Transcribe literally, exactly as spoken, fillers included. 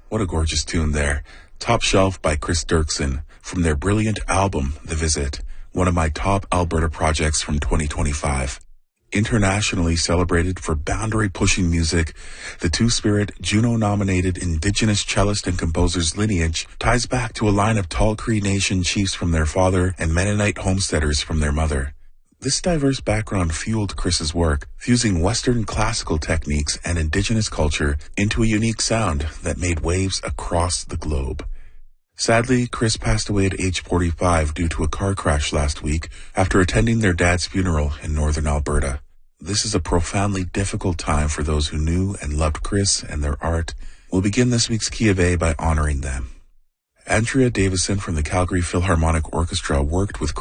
What a gorgeous tune there. Top Shelf by Chris Dirksen from their brilliant album, The Visit, one of my top Alberta projects from twenty twenty-five. Internationally celebrated for boundary-pushing music, the Two-Spirit Juno-nominated Indigenous cellist and composer's lineage ties back to a line of Tall Cree Nation chiefs from their father and Mennonite homesteaders from their mother. This diverse background fueled Chris's work, fusing Western classical techniques and Indigenous culture into a unique sound that made waves across the globe. Sadly, Chris passed away at age forty-five due to a car crash last week after attending their dad's funeral in northern Alberta. This is a profoundly difficult time for those who knew and loved Chris and their art. We'll begin this week's Key of A by honoring them. Andrea Davison from the Calgary Philharmonic Orchestra worked with